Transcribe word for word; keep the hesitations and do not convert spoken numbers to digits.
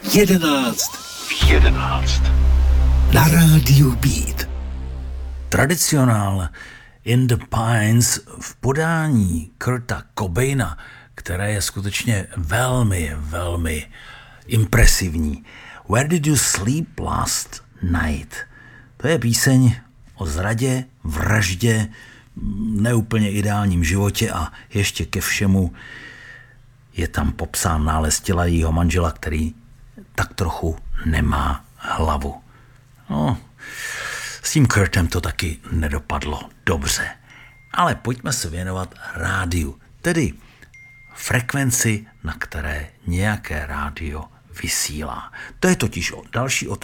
Jedenáct. V jedenáct. Na rádiu Beat. Tradicionál In the Pines v podání Kurta Cobaina, které je skutečně velmi, velmi impresivní. Where did you sleep last night? To je píseň o zradě, vraždě, neúplně ideálním životě a ještě ke všemu je tam popsán nález těla jejího manžela, který tak trochu nemá hlavu. No, s tím Kurtem to taky nedopadlo dobře. Ale pojďme se věnovat rádiu, tedy frekvenci, na které nějaké rádio vysílá. To je totiž další otázka.